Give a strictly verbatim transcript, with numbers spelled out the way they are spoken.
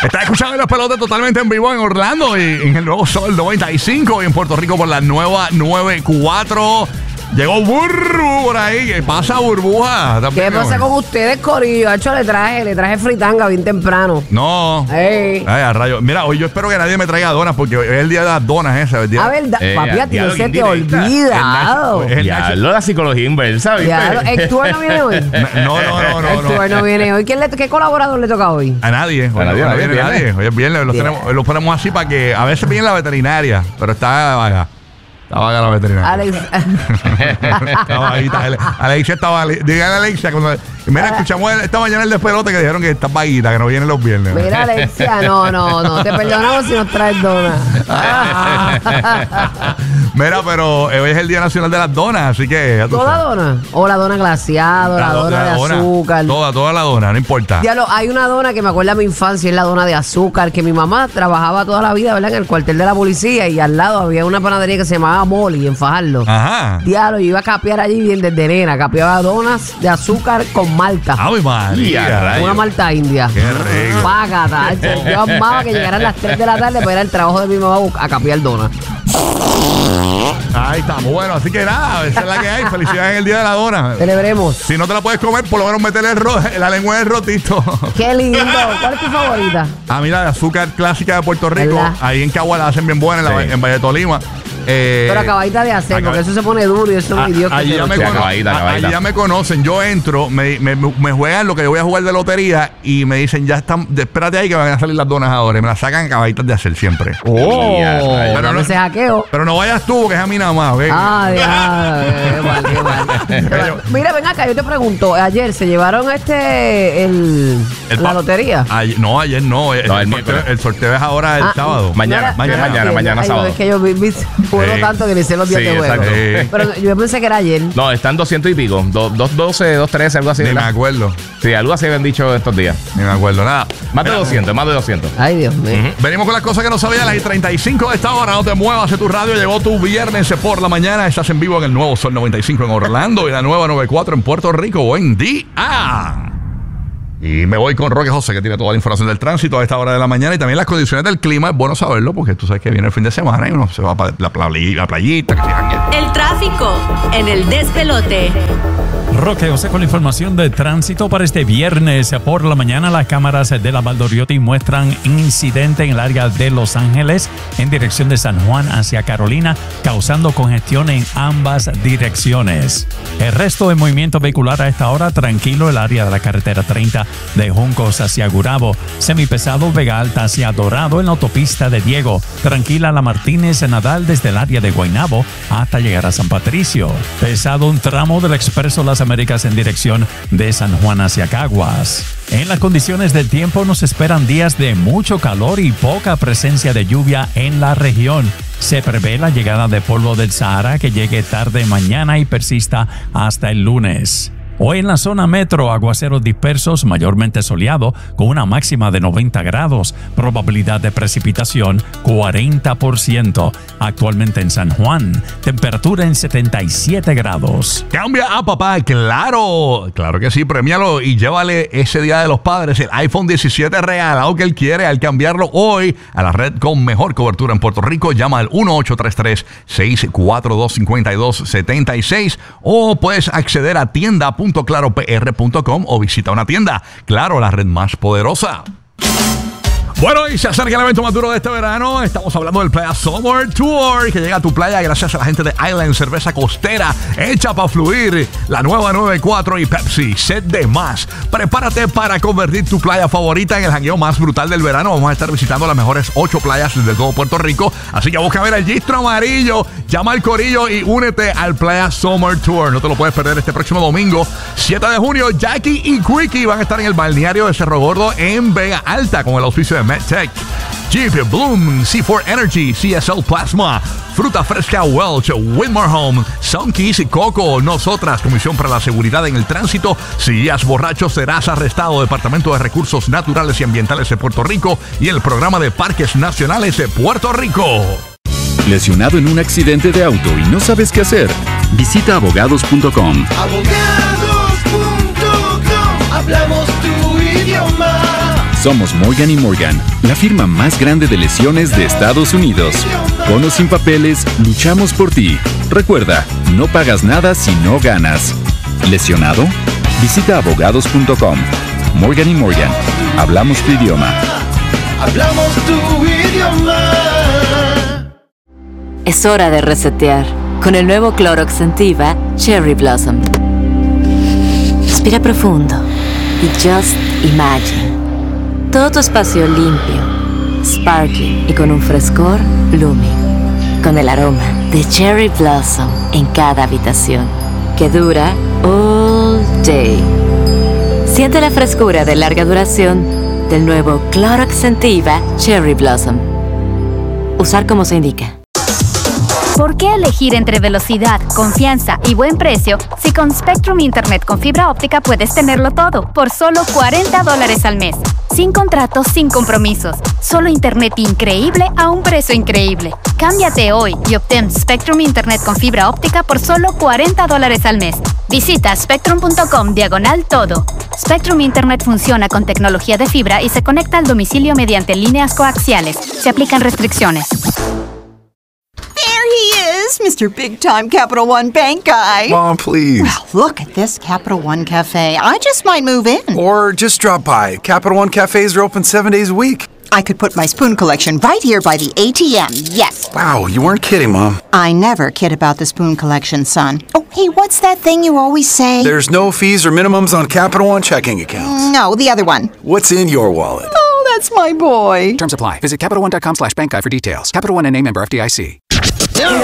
Estás escuchando Los Pelotes totalmente en vivo en Orlando y en el nuevo Sol noventa y cinco y en Puerto Rico por la nueva noventa y cuatro. Llegó Burbu por ahí. ¿Qué pasa, Burbuja? ¿Qué pasa con ustedes, corillo? Hecho, le traje, le traje fritanga bien temprano. No. Ey. Ay, a rayo. Mira, hoy yo espero que nadie me traiga donas porque hoy es el día de las donas ese. El día... A ver, Eh, papi, a ti no diablo, se te indirecta. olvidado. Es el Diablo, la psicología inversa, ¿viste? Diablo, ¿Héctor no viene hoy? No, no, no, no. Héctor no. no viene hoy. ¿Quién le, ¿Qué colaborador le toca hoy? A nadie. Hoy A nadie, no, a no nadie, viene viernes. nadie. Hoy es viernes. Los, Bien. tenemos, los ponemos así para que a veces viene la veterinaria, pero está vaga. Está vaga la veterinaria. Alex. Está vaguita. Ale- Alexia estaba. Dígale a Alexia cuando. Mira, escuchamos esta mañana el despelote que dijeron que está vaguita, que no vienen los viernes. Mira, Alexia, no, no, no. Te perdonamos si nos traes donas. Mira, pero hoy es el Día Nacional de las Donas, así que. Ya tú ¿Toda sabes. dona? ¿O la dona glaseada? La, do- dona de dona. azúcar? Toda, toda la dona, no importa. Diablo, hay una dona que me acuerda de mi infancia, es la dona de azúcar, que mi mamá trabajaba toda la vida, ¿verdad? En el cuartel de la policía y al lado había una panadería que se llamaba Molly, en Fajardo. Ajá. Diablo, yo iba a capear allí bien desde nena, capeaba donas de azúcar con malta. ¡Ay, María! rayo. Una malta india. ¡Qué rico! Págata. Yo amaba que llegaran las tres de la tarde para ir al trabajo de mi mamá a capear donas. Ahí está, bueno, así que nada, esa es la que hay. Felicidades en el Día de la Dona. Celebremos. Si no te la puedes comer, por lo menos métele el ro- la lengua del rotito. Qué lindo. ¿Cuál es tu favorita? A mí la de azúcar clásica de Puerto Rico, ¿Verdad? ahí en Cagua la hacen bien buena, en, la- Sí. en Valle de Tolima. Eh, Pero acabadita de hacer, acaba- porque eso se pone duro y eso es a- un idiota. allí que ya lo me choca. cono- Acabadita, a- acabadita. allí ya me conocen. Yo entro, me, me, me juegan lo que yo voy a jugar de lotería y me dicen, ya están, espérate ahí que van a salir las donas ahora. Y me las sacan acabaditas de hacer siempre. Oh, Ya, rayo. Pero dame no- ese hackeo. Pero no vayas tú, porque es a mí nada más, ¿ok? Ah, ya, qué mal, qué mal. Qué mal. Mira, ven acá, yo te pregunto, ayer se llevaron este, el, El la pa- lotería. Ayer- no, ayer no. El, No, el el sorteo, miércoles. el sorteo es ahora el Ah, sábado. Mañana, no mañana, no mañana, entiendo. mañana, Ay, no, sábado. es que yo vi, vi juego Sí. tanto que ni sé los días Sí, de juego. exacto. Sí. Pero yo pensé que era ayer. No, están doscientos y pico. Do- dos doce, dos trece, algo así. Ni me ¿verdad? acuerdo. Sí, algo así habían dicho estos días. Ni me acuerdo nada. Más de Mira, doscientos, más de doscientos. Ay, Dios mío. Venimos con las cosas que no sabías, las treinta y cinco de esta hora. No te muevas de tu radio. Llegó tu viernes por la mañana. Estás en vivo en el nuevo Sol noventa y cinco en Orlando y la nueva noventa y cuatro en Puerto Rico. Buen día. Y me voy con Roque José, que tiene toda la información del tránsito a esta hora de la mañana y también las condiciones del clima. Es bueno saberlo porque tú sabes que viene el fin de semana y uno se va para la, play- la playita. Que se jangue. El tráfico en el despelote. Roque José con la información de tránsito para este viernes por la mañana. Las cámaras de la Valdoriotti muestran incidente en el área de Los Ángeles en dirección de San Juan hacia Carolina, causando congestión en ambas direcciones. El resto del movimiento vehicular a esta hora tranquilo, el área de la carretera treinta de Juncos hacia Gurabo, semipesado Vega Alta hacia Dorado en la autopista de Diego, tranquila la Martínez Nadal desde el área de Guaynabo hasta llegar a San Patricio. Pesado un tramo del expreso Las Américas en dirección de San Juan hacia Caguas. En las condiciones del tiempo nos esperan días de mucho calor y poca presencia de lluvia en la región. Se prevé la llegada de polvo del Sahara que llegue tarde mañana y persista hasta el lunes. Hoy en la zona metro, aguaceros dispersos, mayormente soleado, con una máxima de noventa grados, probabilidad de precipitación cuarenta por ciento. Actualmente en San Juan, temperatura en setenta y siete grados. Cambia a papá, claro, claro que sí, premialo y llévale ese Día de los Padres el iPhone diecisiete regalado que él quiere. Al cambiarlo hoy a la red con mejor cobertura en Puerto Rico, llama al uno ocho tres tres, seis cuatro dos, cinco dos siete seis o puedes acceder a tienda punto claro p r punto com o visita una tienda. Claro, la red más poderosa. Bueno, y se acerca el evento más duro de este verano. Estamos hablando del Playa Summer Tour, que llega a tu playa gracias a la gente de Island Cerveza Costera, hecha para fluir, la nueva noventa y cuatro y Pepsi, sed de más. Prepárate para convertir tu playa favorita en el jangueo más brutal del verano. Vamos a estar visitando las mejores ocho playas de todo Puerto Rico, así que busca ver el gistro amarillo, llama al corillo y únete al Playa Summer Tour. No te lo puedes perder este próximo domingo, siete de junio. Jackie y Quickie van a estar en el balneario de Cerro Gordo en Vega Alta con el auspicio de MedTech, Jeep, Bloom, C cuatro Energy, C S L Plasma, Fruta Fresca Welch, Winmar Home, Sunkeys y Coco. Nosotras, Comisión para la Seguridad en el Tránsito. Si guías borracho serás arrestado. Departamento de Recursos Naturales y Ambientales de Puerto Rico y el Programa de Parques Nacionales de Puerto Rico. ¿Lesionado en un accidente de auto y no sabes qué hacer? Visita abogados punto com. Abogados punto com, hablamos tu idioma. Somos Morgan y Morgan, la firma más grande de lesiones de Estados Unidos. Con o sin papeles, luchamos por ti. Recuerda, no pagas nada si no ganas. ¿Lesionado? Visita abogados punto com. Morgan y Morgan. Hablamos tu idioma. Hablamos tu idioma. Es hora de resetear con el nuevo Clorox Sentiva Cherry Blossom. Respira profundo y just imagine. Todo tu espacio limpio, sparkling y con un frescor blooming. Con el aroma de Cherry Blossom en cada habitación, que dura all day. Siente la frescura de larga duración del nuevo Clorox Sentiva Cherry Blossom. Usar como se indica. ¿Por qué elegir entre velocidad, confianza y buen precio si con Spectrum Internet con fibra óptica puedes tenerlo todo por solo cuarenta dólares al mes? Sin contratos, sin compromisos. Solo internet increíble a un precio increíble. Cámbiate hoy y obtén Spectrum Internet con fibra óptica por solo cuarenta dólares al mes. Visita spectrum punto com diagonal todo. Spectrum Internet funciona con tecnología de fibra y se conecta al domicilio mediante líneas coaxiales. Se aplican restricciones. Is Mister Big Time Capital One Bank guy. Mom, please. Well, look at this Capital One Cafe. I just might move in. Or just drop by. Capital One cafes are open seven days a week. I could put my spoon collection right here by the A T M, yes. Wow, you weren't kidding, Mom. I never kid about the spoon collection, son. Oh, hey, what's that thing you always say? There's no fees or minimums on Capital One checking accounts. No, the other one. What's in your wallet? Oh, that's my boy. Terms apply. Visit CapitalOne.com slash bank guide for details. Capital One N A member F D I C.